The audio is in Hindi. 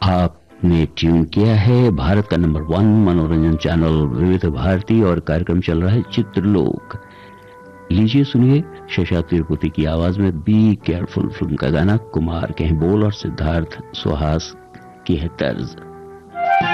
आपने ट्यून किया है भारत का नंबर 1 मनोरंजन चैनल विविध भारती और कार्यक्रम चल रहा है चित्रलोक। लीजिए सुनिए शशांक तिरुपति की आवाज में बी केयरफुल फिल्म का गाना। कुमार के हैं बोल और सिद्धार्थ सुहास की है तर्ज।